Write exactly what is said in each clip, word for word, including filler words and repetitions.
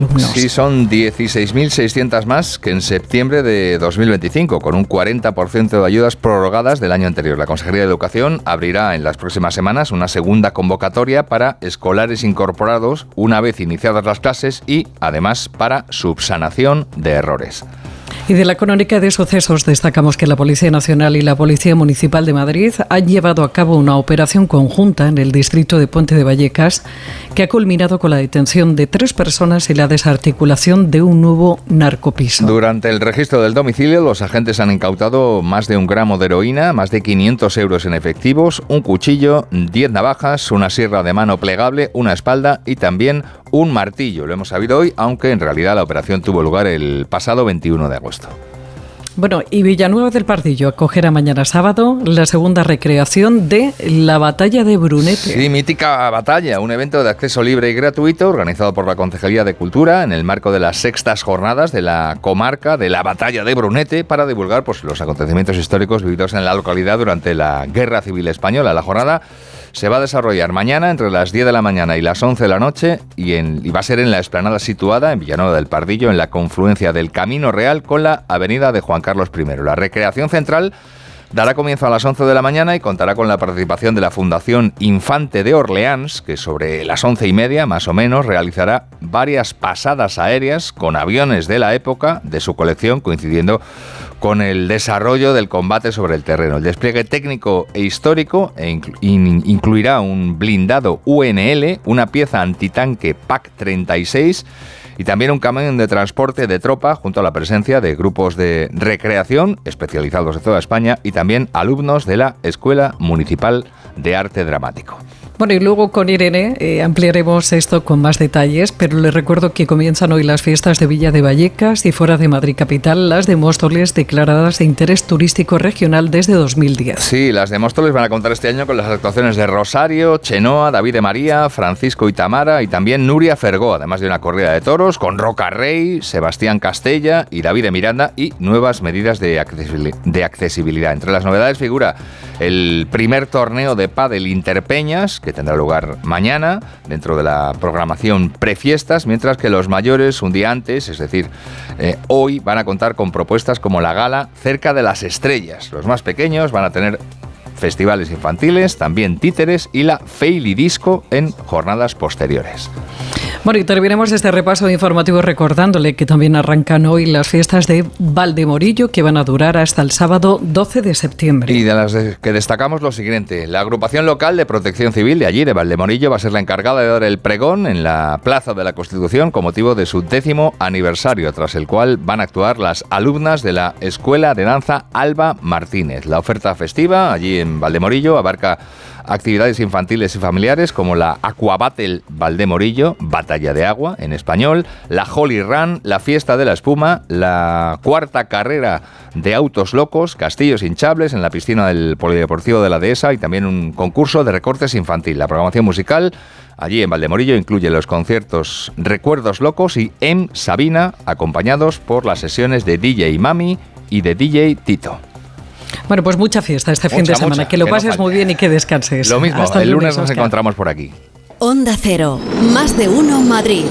Sí, son dieciséis mil seiscientos más que en septiembre de dos mil veinticinco, con un cuarenta por ciento de ayudas prorrogadas del año anterior. La Consejería de Educación abrirá en las próximas semanas una segunda convocatoria para escolares incorporados una vez iniciadas las clases y, además, para subsanación de errores. Y de la crónica de sucesos destacamos que la Policía Nacional y la Policía Municipal de Madrid han llevado a cabo una operación conjunta en el distrito de Puente de Vallecas que ha culminado con la detención de tres personas y la desarticulación de un nuevo narcopiso. Durante el registro del domicilio, los agentes han incautado más de un gramo de heroína, más de quinientos euros en efectivos, un cuchillo, diez navajas, una sierra de mano plegable, una espalda y también un martillo. Lo hemos sabido hoy, aunque en realidad la operación tuvo lugar el pasado veintiuno de agosto. Bueno, y Villanueva del Pardillo acogerá mañana sábado la segunda recreación de la Batalla de Brunete. Sí, mítica batalla, un evento de acceso libre y gratuito organizado por la Concejalía de Cultura en el marco de las sextas jornadas de la comarca de la Batalla de Brunete para divulgar pues, los acontecimientos históricos vividos en la localidad durante la Guerra Civil Española. La jornada se va a desarrollar mañana entre las diez de la mañana y las once de la noche y, en, y va a ser en la explanada situada en Villanueva del Pardillo, en la confluencia del Camino Real con la avenida de Juan Carlos primero. La recreación central dará comienzo a las once de la mañana y contará con la participación de la Fundación Infante de Orleans, que sobre las once y media, más o menos, realizará varias pasadas aéreas con aviones de la época de su colección, coincidiendo con el desarrollo del combate sobre el terreno. El despliegue técnico e histórico e inclu- in- incluirá un blindado U N L, una pieza antitanque P A C treinta y seis y también un camión de transporte de tropa junto a la presencia de grupos de recreación especializados de toda España y también alumnos de la Escuela Municipal de Arte Dramático. Bueno, y luego con Irene eh, ampliaremos esto con más detalles, pero les recuerdo que comienzan hoy las fiestas de Villa de Vallecas y fuera de Madrid capital, las de Móstoles declaradas de interés turístico regional desde dos mil diez. Sí, las de Móstoles van a contar este año con las actuaciones de Rosario, Chenoa, David de María, Francisco y Tamara y también Nuria Fergó, además de una corrida de toros con Roca Rey, Sebastián Castella y David de Miranda y nuevas medidas de accesibilidad. Entre las novedades figura el primer torneo de pádel Interpeñas, que tendrá lugar mañana dentro de la programación prefiestas, mientras que los mayores un día antes, es decir, eh, hoy van a contar con propuestas como la gala Cerca de las Estrellas. Los más pequeños van a tener festivales infantiles, también títeres y la Feili Disco en jornadas posteriores. Bueno, y terminemos este repaso informativo recordándole que también arrancan hoy las fiestas de Valdemorillo, que van a durar hasta el sábado doce de septiembre. Y de las de que destacamos lo siguiente: la agrupación local de protección civil de allí, de Valdemorillo, va a ser la encargada de dar el pregón en la Plaza de la Constitución con motivo de su décimo aniversario, tras el cual van a actuar las alumnas de la Escuela de Danza Alba Martínez. La oferta festiva allí en Valdemorillo abarca actividades infantiles y familiares como la Aquabattle Valdemorillo, batalla de agua en español, la Holy Run, la fiesta de la espuma, la cuarta carrera de autos locos, castillos hinchables en la piscina del Polideportivo de la Dehesa y también un concurso de recortes infantil. La programación musical allí en Valdemorillo incluye los conciertos Recuerdos Locos y M. Sabina, acompañados por las sesiones de D J Mami y de D J Tito. Bueno, pues mucha fiesta este mucha, fin de semana. Mucha, que lo que pases no muy bien y que descanses. Lo mismo, hasta el, el lunes, lunes nos Oscar. encontramos por aquí. Onda Cero, más de uno Madrid.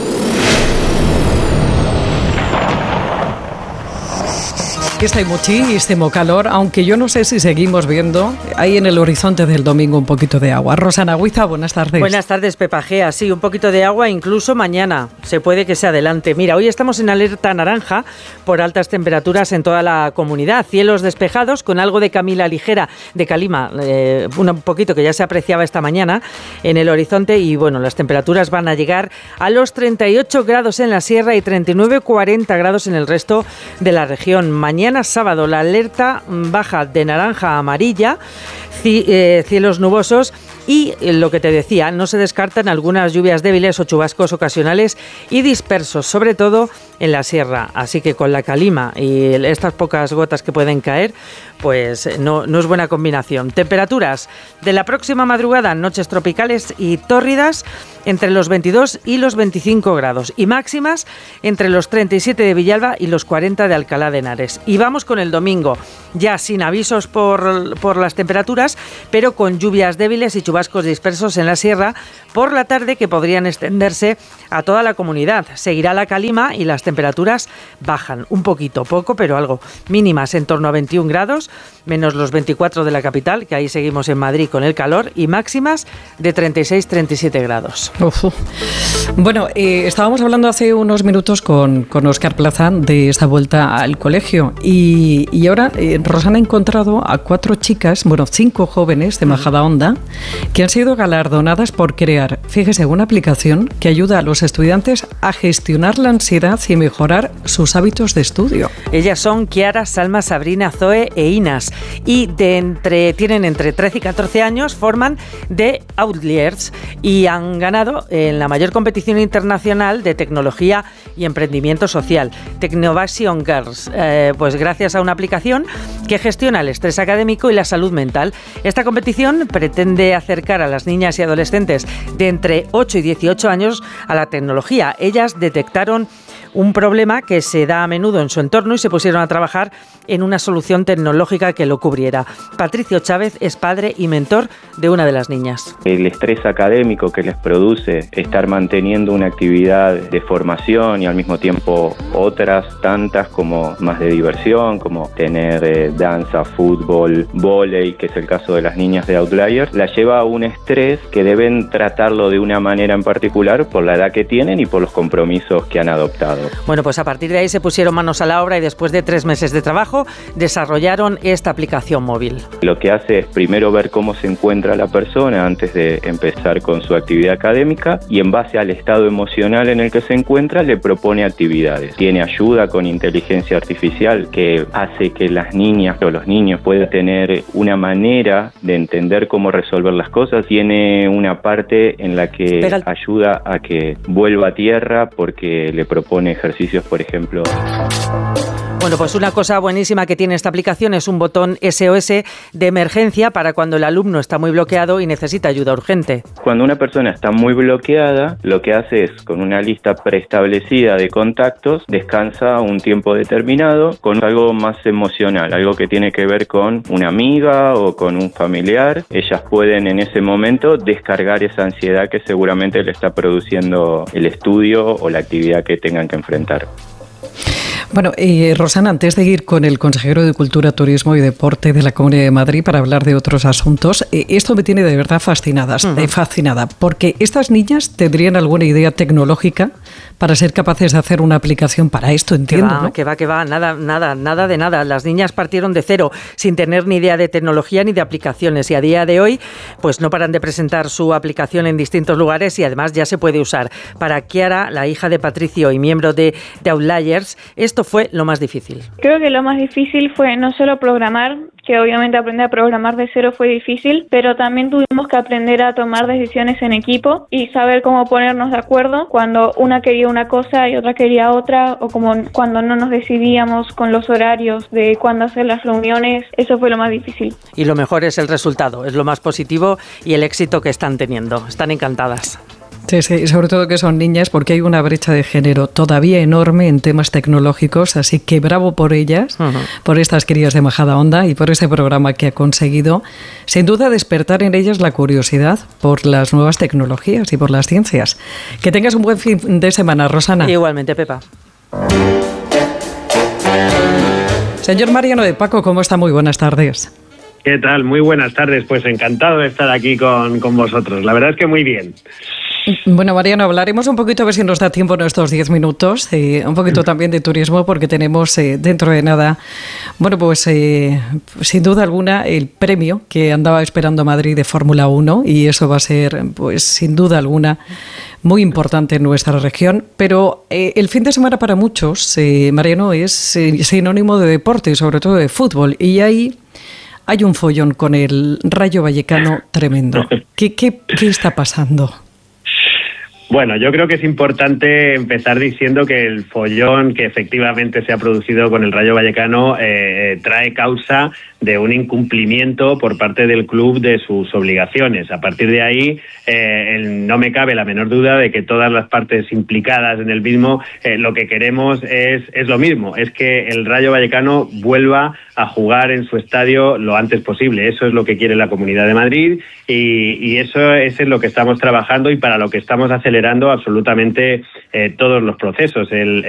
Aquí está muchísimo calor, aunque yo no sé si seguimos viendo ahí en el horizonte del domingo un poquito de agua. Rosana Huiza, buenas tardes. Buenas tardes, Pepa Gea. Sí, un poquito de agua, incluso mañana. Se puede que se adelante. Mira, hoy estamos en alerta naranja por altas temperaturas en toda la comunidad. Cielos despejados con algo de camila ligera, de calima, eh, un poquito que ya se apreciaba esta mañana en el horizonte. Y bueno, las temperaturas van a llegar a los treinta y ocho grados en la sierra y treinta y nueve, cuarenta grados en el resto de la región. Mañana sábado la alerta baja de naranja a amarilla, cielos nubosos y lo que te decía, no se descartan algunas lluvias débiles o chubascos ocasionales y dispersos, sobre todo en la sierra. Así que con la calima y estas pocas gotas que pueden caer, pues no, no es buena combinación. Temperaturas de la próxima madrugada, noches tropicales y tórridas entre los veintidós y los veinticinco grados y máximas entre los treinta y siete de Villalba y los cuarenta de Alcalá de Henares. Y vamos con el domingo, ya sin avisos por, por las temperaturas, pero con lluvias débiles y chubascos dispersos en la sierra, por la tarde que podrían extenderse a toda la comunidad. Seguirá la calima y las temperaturas bajan un poquito, poco, pero algo. Mínimas en torno a veintiún grados, menos los veinticuatro de la capital, que ahí seguimos en Madrid con el calor, y máximas de treinta y seis a treinta y siete grados. Uf. Bueno, eh, estábamos hablando hace unos minutos con, con Óscar Plaza de esta vuelta al colegio y, y ahora eh, Rosana ha encontrado a cuatro chicas, bueno, cinco jóvenes de Majadahonda que han sido galardonadas por crear, fíjese, una aplicación que ayuda a los estudiantes a gestionar la ansiedad y mejorar sus hábitos de estudio. Ellas son Kiara, Salma, Sabrina, Zoe e Inas y de entre, tienen entre trece y catorce años, forman The Outliers y han ganado en la mayor competición internacional de tecnología y emprendimiento social, Technovation Girls, eh, pues gracias a una aplicación que gestiona el estrés académico y la salud mental. Esta competición pretende acercar a las niñas y adolescentes de entre ocho y dieciocho años a la tecnología. Ellas detectaron un problema que se da a menudo en su entorno y se pusieron a trabajar en una solución tecnológica que lo cubriera. Patricio Chávez es padre y mentor de una de las niñas. El estrés académico que les produce estar manteniendo una actividad de formación y al mismo tiempo otras tantas como más de diversión, como tener eh, danza, fútbol, vóley, que es el caso de las niñas de Outliers, la lleva a un estrés que deben tratarlo de una manera en particular por la edad que tienen y por los compromisos que han adoptado. Bueno, pues a partir de ahí se pusieron manos a la obra y después de tres meses de trabajo desarrollaron esta aplicación móvil. Lo que hace es primero ver cómo se encuentra la persona antes de empezar con su actividad académica y en base al estado emocional en el que se encuentra le propone actividades. Tiene ayuda con inteligencia artificial que hace que las niñas o los niños puedan tener una manera de entender cómo resolver las cosas. Tiene una parte en la que Pega el... ayuda a que vuelva a tierra porque le propone ejercicios, por ejemplo. Bueno, pues una cosa buenísima que tiene esta aplicación es un botón S O S de emergencia para cuando el alumno está muy bloqueado y necesita ayuda urgente. Cuando una persona está muy bloqueada, lo que hace es, con una lista preestablecida de contactos, descansa un tiempo determinado con algo más emocional, algo que tiene que ver con una amiga o con un familiar. Ellas pueden en ese momento descargar esa ansiedad que seguramente le está produciendo el estudio o la actividad que tengan que enfrentar. Bueno, eh, Rosana, antes de ir con el consejero de Cultura, Turismo y Deporte de la Comunidad de Madrid para hablar de otros asuntos, eh, esto me tiene de verdad fascinada, uh-huh. eh, fascinada, porque estas niñas tendrían alguna idea tecnológica para ser capaces de hacer una aplicación para esto, entiendo, que va, ¿no? Que va, que va, nada, nada, nada de nada. Las niñas partieron de cero, sin tener ni idea de tecnología ni de aplicaciones, y a día de hoy, pues no paran de presentar su aplicación en distintos lugares y además ya se puede usar. Para Kiara, la hija de Patricio y miembro de, de Outliers, esto fue lo más difícil. Creo que lo más difícil fue no solo programar, que obviamente aprender a programar de cero fue difícil, pero también tuvimos que aprender a tomar decisiones en equipo y saber cómo ponernos de acuerdo cuando una quería una cosa y otra quería otra, o como cuando no nos decidíamos con los horarios de cuándo hacer las reuniones. Eso fue lo más difícil. Y lo mejor es el resultado, es lo más positivo y el éxito que están teniendo. Están encantadas. Sí, sí, sobre todo que son niñas, porque hay una brecha de género todavía enorme en temas tecnológicos, así que bravo por ellas, uh-huh. por estas crías de Majadahonda y por ese programa que ha conseguido, sin duda, despertar en ellas la curiosidad por las nuevas tecnologías y por las ciencias. Que tengas un buen fin de semana, Rosana. Igualmente, Pepa. Señor Mariano de Paco, ¿cómo está? Muy buenas tardes. ¿Qué tal? Muy buenas tardes. Pues encantado de estar aquí con, con vosotros. La verdad es que muy bien. Bueno, Mariano, hablaremos un poquito, a ver si nos da tiempo en estos diez minutos, eh, un poquito también de turismo, porque tenemos eh, dentro de nada, bueno, pues eh, sin duda alguna el premio que andaba esperando Madrid de Fórmula uno, y eso va a ser, pues sin duda alguna, muy importante en nuestra región. Pero eh, el fin de semana para muchos, eh, Mariano, es eh, sinónimo de deporte y sobre todo de fútbol, y ahí hay un follón con el Rayo Vallecano tremendo. ¿Qué, qué, qué está pasando? Bueno, yo creo que es importante empezar diciendo que el follón que efectivamente se ha producido con el Rayo Vallecano eh, trae causa de un incumplimiento por parte del club de sus obligaciones. A partir de ahí, eh, el, no me cabe la menor duda de que todas las partes implicadas en el mismo, eh, lo que queremos es, es lo mismo, es que el Rayo Vallecano vuelva a jugar en su estadio lo antes posible. Eso es lo que quiere la Comunidad de Madrid y, y eso es en lo que estamos trabajando y para lo que estamos acelerando absolutamente eh, todos los procesos. El,